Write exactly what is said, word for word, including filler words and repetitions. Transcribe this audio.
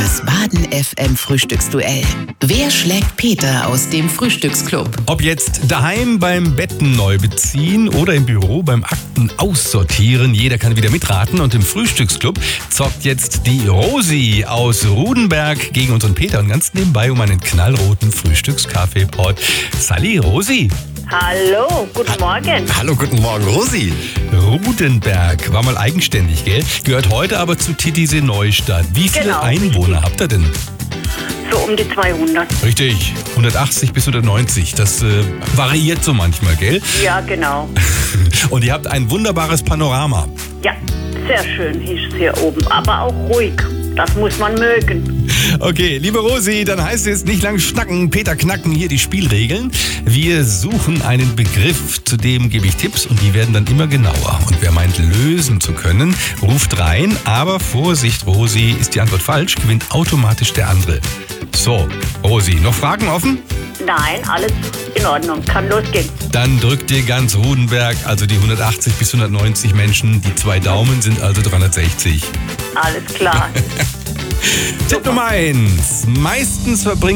Das Baden F M Frühstücksduell. Wer schlägt Peter aus dem Frühstücksclub? Ob jetzt daheim beim Betten neu beziehen oder im Büro beim Akten aussortieren, jeder kann wieder mitraten. Und im Frühstücksclub zockt jetzt die Rosi aus Rudenberg gegen unseren Peter und ganz nebenbei um einen knallroten Frühstückskaffeepot. Sally, Rosi. Hallo, guten Morgen. Hallo, guten Morgen, Rosi. Rudenberg war mal eigenständig, gell? Gehört heute aber zu Titisee Neustadt. Wie viele Genau, Einwohner habt ihr denn? So um die zweihundert. Richtig, hundertachtzig bis hundertneunzig. Das äh, variiert so manchmal, gell? Ja, genau. Und ihr habt ein wunderbares Panorama. Ja, sehr schön ist hier oben, aber auch ruhig. Das muss man mögen. Okay, liebe Rosi, dann heißt es nicht lang schnacken, Peter knacken, hier die Spielregeln. Wir suchen einen Begriff, zu dem gebe ich Tipps und die werden dann immer genauer. Und wer meint, lösen zu können, ruft rein. Aber Vorsicht, Rosi, ist die Antwort falsch, gewinnt automatisch der andere. So, Rosi, noch Fragen offen? Nein, alles in Ordnung. Kann losgehen. Dann drückt dir ganz Rudenberg, also die hundertachtzig bis hundertneunzig Menschen, die zwei Daumen sind also dreihundertsechzig. Alles klar. Tipp Nummer eins. Meistens verbringt